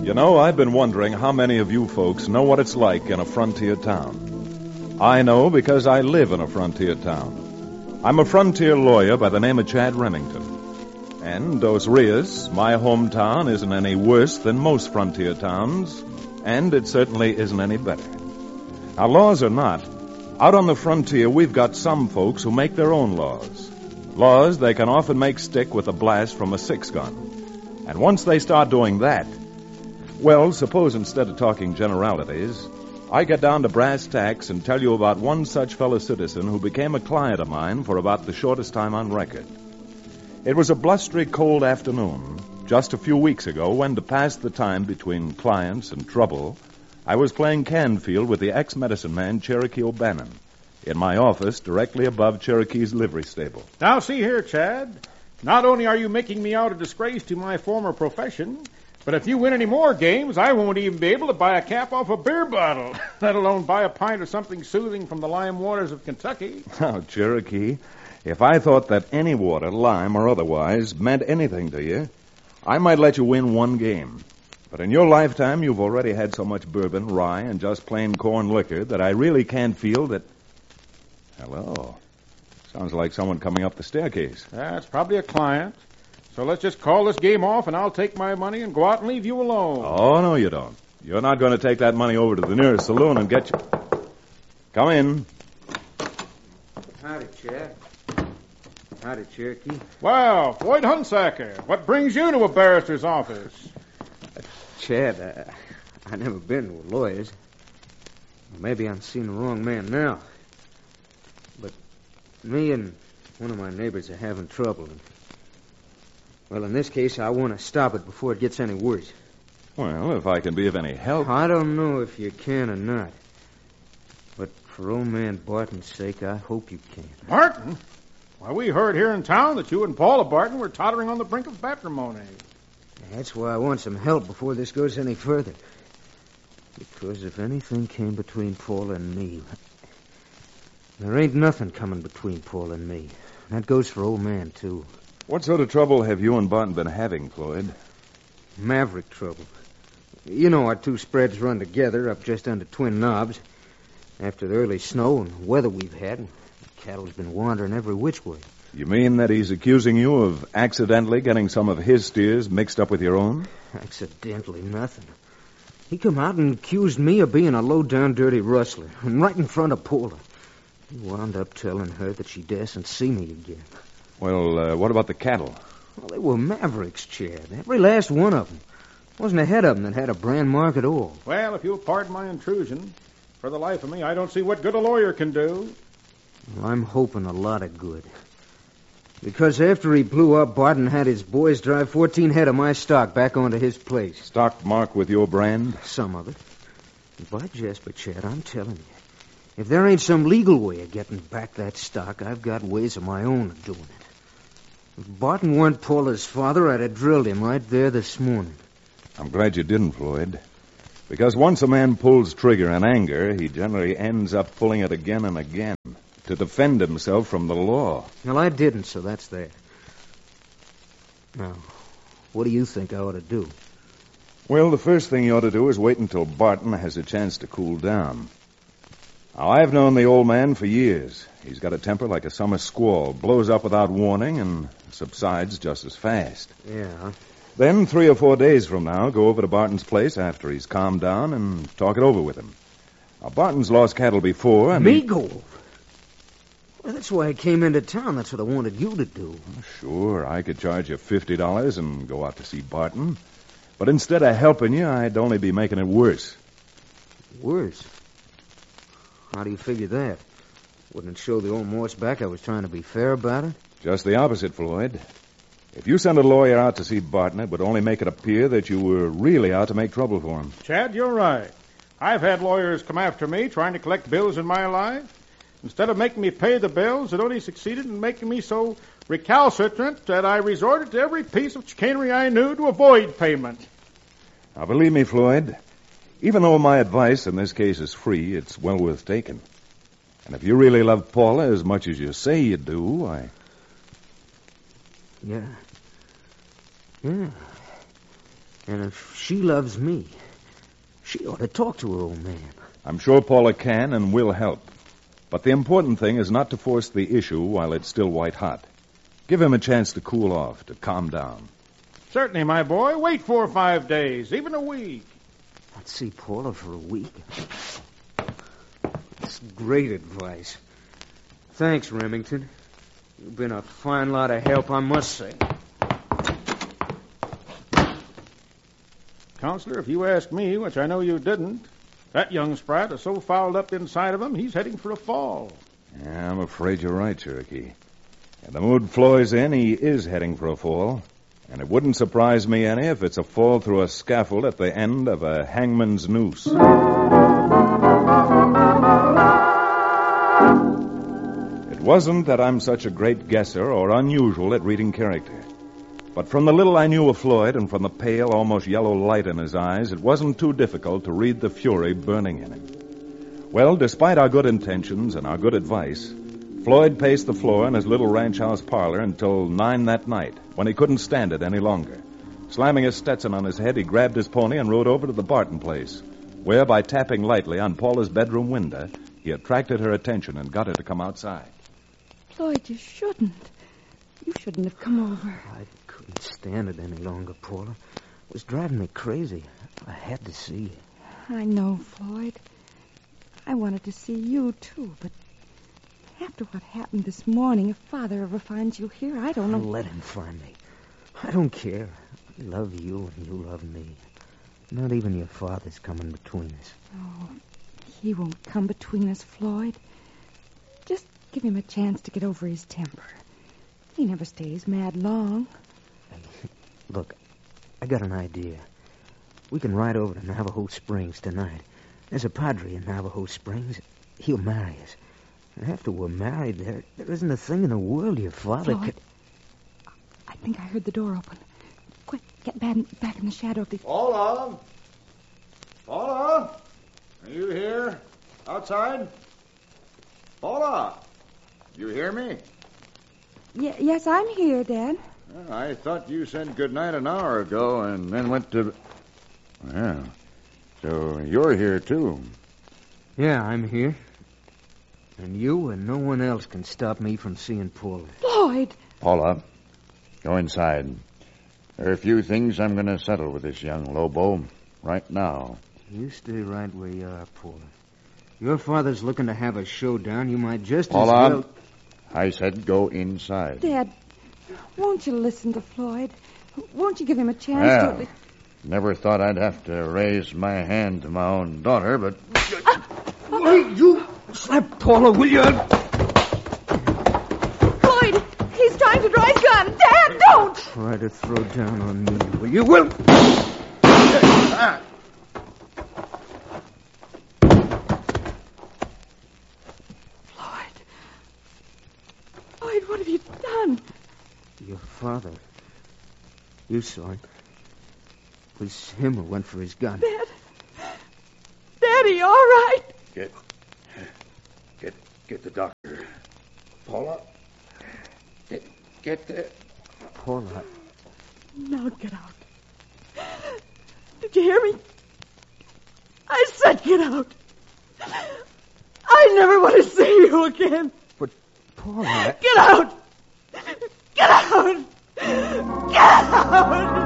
You know, I've been wondering how many of you folks know what it's like in a frontier town. I know because I live in a frontier town. I'm a frontier lawyer by the name of Chad Remington. And Dos Rios, my hometown, isn't any worse than most frontier towns, and it certainly isn't any better. Now, laws or not, out on the frontier we've got some folks who make their own laws. Laws they can often make stick with a blast from a six-gun. And once they start doing that, well, suppose instead of talking generalities, I get down to brass tacks and tell you about one such fellow citizen who became a client of mine for about the shortest time on record. It was a blustery, cold afternoon, just a few weeks ago, when to pass the time between clients and trouble, I was playing Canfield with the ex-medicine man, Cherokee O'Bannon, in my office directly above Cherokee's livery stable. Now, see here, Chad. Not only are you making me out a disgrace to my former profession, but if you win any more games, I won't even be able to buy a cap off a beer bottle, let alone buy a pint of something soothing from the lime waters of Kentucky. Now, Cherokee, if I thought that any water, lime or otherwise, meant anything to you, I might let you win one game. But in your lifetime, you've already had so much bourbon, rye, and just plain corn liquor that I really can't feel that... Hello. Sounds like someone coming up the staircase. That's probably a client. So let's just call this game off, and I'll take my money and go out and leave you alone. Oh, no, you don't. You're not going to take that money over to the nearest saloon and get you... Come in. Howdy, Chad. Howdy, Cherokee. Well, Floyd Hunsaker, what brings you to a barrister's office? Chad, I never been to a lawyer's. Maybe I'm seeing the wrong man now. But me and one of my neighbors are having trouble. Well, in this case, I want to stop it before it gets any worse. Well, if I can be of any help... I don't know if you can or not. But for old man Barton's sake, I hope you can. Barton? Why, we heard here in town that you and Paula Barton were tottering on the brink of matrimony. That's why I want some help before this goes any further. Because if anything came between Paula and me... There ain't nothing coming between Paula and me. That goes for old man, too. What sort of trouble have you and Barton been having, Floyd? Maverick trouble. You know our two spreads run together up just under Twin Knobs. After the early snow and weather we've had, the cattle's been wandering every which way. You mean that he's accusing you of accidentally getting some of his steers mixed up with your own? Accidentally nothing. He come out and accused me of being a low-down, dirty rustler, and right in front of Paula. He wound up telling her that she dassn't see me again. Well, what about the cattle? Well, they were mavericks, Chad. Every last one of them. Wasn't a head of them that had a brand mark at all. Well, if you'll pardon my intrusion, for the life of me, I don't see what good a lawyer can do. Well, I'm hoping a lot of good. Because after he blew up, Barton had his boys drive 14 head of my stock back onto his place. Stock marked with your brand? Some of it. By Jasper, Chad, I'm telling you, if there ain't some legal way of getting back that stock, I've got ways of my own of doing it. If Barton weren't Paula's father, I'd have drilled him right there this morning. I'm glad you didn't, Floyd. Because once a man pulls trigger in anger, he generally ends up pulling it again and again to defend himself from the law. Well, I didn't, so that's that. Now, what do you think I ought to do? Well, the first thing you ought to do is wait until Barton has a chance to cool down. Now, I've known the old man for years. He's got a temper like a summer squall, blows up without warning and subsides just as fast. Yeah. Then, 3 or 4 days from now, go over to Barton's place after he's calmed down and talk it over with him. Now, Barton's lost cattle before, and... Me go over? Well, that's why I came into town. That's what I wanted you to do. Sure, I could charge you $50 and go out to see Barton. But instead of helping you, I'd only be making it worse. Worse? How do you figure that? Wouldn't it show the old moss back I was trying to be fair about it? Just the opposite, Floyd. If you sent a lawyer out to see Barton, it would only make it appear that you were really out to make trouble for him. Chad, you're right. I've had lawyers come after me trying to collect bills in my life. Instead of making me pay the bills, it only succeeded in making me so recalcitrant that I resorted to every piece of chicanery I knew to avoid payment. Now, believe me, Floyd, even though my advice in this case is free, it's well worth taking. And if you really love Paula as much as you say you do, Yeah. And if she loves me, she ought to talk to her old man. I'm sure Paula can and will help. But the important thing is not to force the issue while it's still white hot. Give him a chance to cool off, to calm down. Certainly, my boy. Wait 4 or 5 days, even a week. Not see Paula for a week? That's great advice. Thanks, Remington. You've been a fine lot of help, I must say. Counselor, if you ask me, which I know you didn't, that young sprat is so fouled up inside of him, he's heading for a fall. Yeah, I'm afraid you're right, Cherokee. In the mood Floyd's in, he is heading for a fall. And it wouldn't surprise me any if it's a fall through a scaffold at the end of a hangman's noose. It wasn't that I'm such a great guesser or unusual at reading character. But from the little I knew of Floyd and from the pale, almost yellow light in his eyes, it wasn't too difficult to read the fury burning in him. Well, despite our good intentions and our good advice, Floyd paced the floor in his little ranch house parlor until 9 that night, when he couldn't stand it any longer. Slamming his Stetson on his head, he grabbed his pony and rode over to the Barton place, where, by tapping lightly on Paula's bedroom window, he attracted her attention and got her to come outside. Floyd, you shouldn't. You shouldn't have come over. I couldn't stand it any longer, Paula. It was driving me crazy. I had to see you. I know, Floyd. I wanted to see you, too, but after what happened this morning, if Father ever finds you here, I don't know. Let him find me. I don't care. I love you and you love me. Not even your father's coming between us. Oh, he won't come between us, Floyd. Just give him a chance to get over his temper. He never stays mad long. Hey, look, I got an idea. We can ride over to Navajo Springs tonight. There's a padre in Navajo Springs. He'll marry us. And after we're married, there isn't a thing in the world your father Floyd, could... I think I heard the door open. Quick, get back in the shadow of the... Paula? Paula? Are you here? Outside? Paula? You hear me? Yes, I'm here, Dad. Well, I thought you said goodnight an hour ago and then went to... Well, so you're here, too. Yeah, I'm here. And you and no one else can stop me from seeing Paula. Floyd! Paula, go inside. There are a few things I'm going to settle with this young Lobo right now. You stay right where you are, Paula. Your father's looking to have a showdown. You might just Paula, as well... I said go inside. Dad, won't you listen to Floyd? Won't you give him a chance Well, to... never thought I'd have to raise my hand to my own daughter, but... Wait, you slap Paula, will you? Floyd, he's trying to draw his gun. Dad, don't! Try to throw down on me, will you? Will... Floyd, what have you done? Your father. You saw him. It was him who went for his gun. Dad. Daddy, all right? Get the doctor. Paula, get the... Paula. Now get out. Did you hear me? I said get out. I never want to see you again. But, Paula... Get out! Get out! Get out!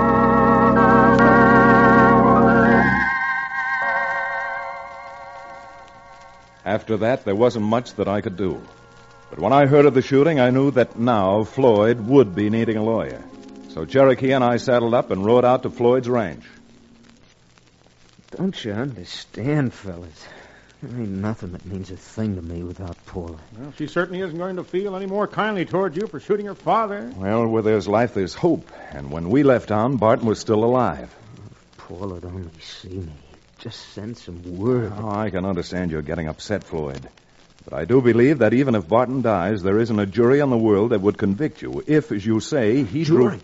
After that, there wasn't much that I could do. But when I heard of the shooting, I knew that now Floyd would be needing a lawyer. So Cherokee and I saddled up and rode out to Floyd's ranch. Don't you understand, fellas? There ain't nothing that means a thing to me without Paula. Well, she certainly isn't going to feel any more kindly toward you for shooting her father. Well, where there's life, there's hope. And when we left town, Barton was still alive. If Paula'd only see me. Just send some word. Oh, I can understand you're getting upset, Floyd. But I do believe that even if Barton dies, there isn't a jury in the world that would convict you if, as you say, he... Jury?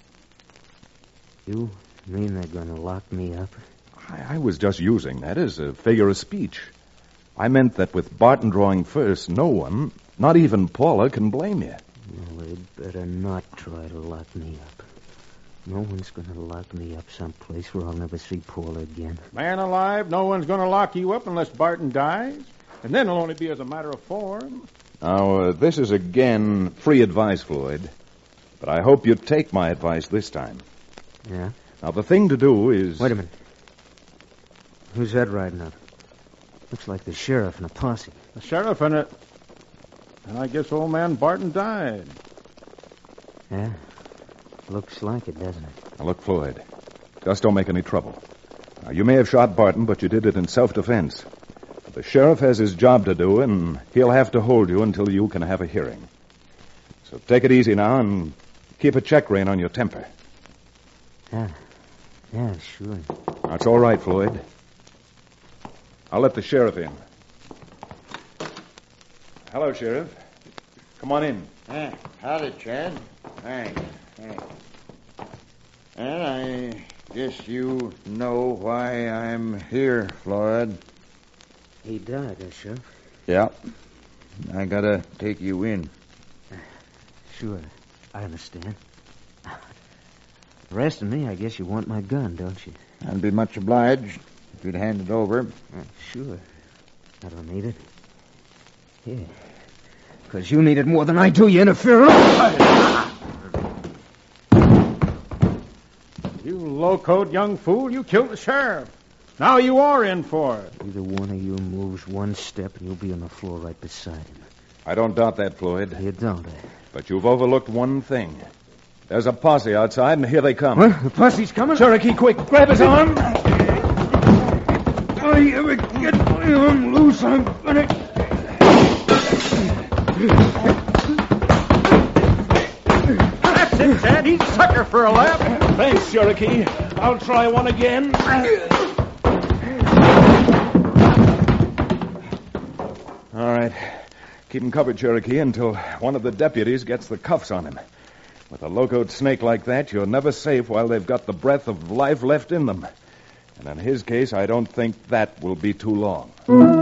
You mean they're going to lock me up? I was just using that as a figure of speech. I meant that with Barton drawing first, no one, not even Paula, can blame you. Well, they'd better not try to lock me up. No one's going to lock me up someplace where I'll never see Paula again. Man alive, no one's going to lock you up unless Barton dies. And then it'll only be as a matter of form. Now, this is again free advice, Floyd. But I hope you take my advice this time. Yeah? Now, the thing to do is... Wait a minute. Who's that riding up? Looks like the sheriff and a posse. The sheriff and it. And I guess old man Barton died. Yeah? Looks like it, doesn't it? Now, look, Floyd, just don't make any trouble. Now, you may have shot Barton, but you did it in self-defense. The sheriff has his job to do, and he'll have to hold you until you can have a hearing. So take it easy now and keep a check rein on your temper. Yeah, sure. That's all right, Floyd. I'll let the sheriff in. Hello, Sheriff. Come on in. Howdy, Chad. Thanks. And I guess you know why I'm here, Floyd. He died, Sheriff? Yeah. I gotta take you in. Sure, I understand. The rest of me, I guess you want my gun, don't you? I'd be much obliged if you'd hand it over. Sure. I don't need it. Yeah. Because you need it more than I do, you interferer. You low-code young fool, you killed the sheriff. Now you are in for it. Either one of you moves one step and you'll be on the floor right beside him. I don't doubt that, Floyd. You don't, eh? But you've overlooked one thing. There's a posse outside, and here they come. What? The posse's coming? Cherokee, quick, grab his arm. I ever get my arm loose, I'm gonna... That's it, Chad. He's a sucker for a laugh. Thanks, Cherokee. I'll try one again. All right. Keep him covered, Cherokee, until one of the deputies gets the cuffs on him. With a locoed snake like that, you're never safe while they've got the breath of life left in them. And in his case, I don't think that will be too long.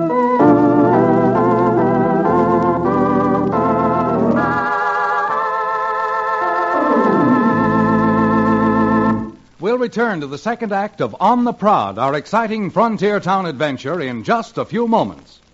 We'll return to the second act of On the Prod, our exciting frontier town adventure, in just a few moments.